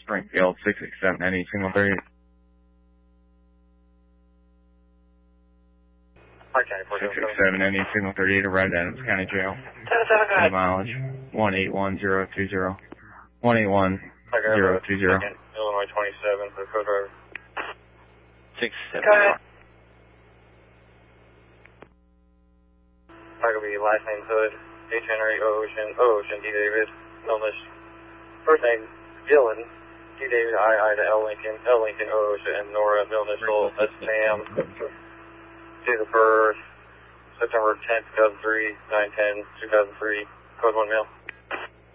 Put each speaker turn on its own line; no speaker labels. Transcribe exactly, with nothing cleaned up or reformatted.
Springfield, six six seven, any signal thirty-eight. six six seven, any signal thirty-eight, arrived at Adams County Jail.
ten seven, go ahead.
Mileage, one eight one zero two zero. one eight one zero two zero.
Illinois twenty-seven for the co-driver.
six seven. Go ahead.
Target will be last name Hood, H. Henry, O. Ocean, O. Ocean, D. David, illness. First name Dylan, D. David, I. I. to L. Lincoln, L. Lincoln, O. Ocean, and Nora, middle initial, S. Sam. Date of birth, September tenth, two thousand three, nine ten, two thousand three, code one mil.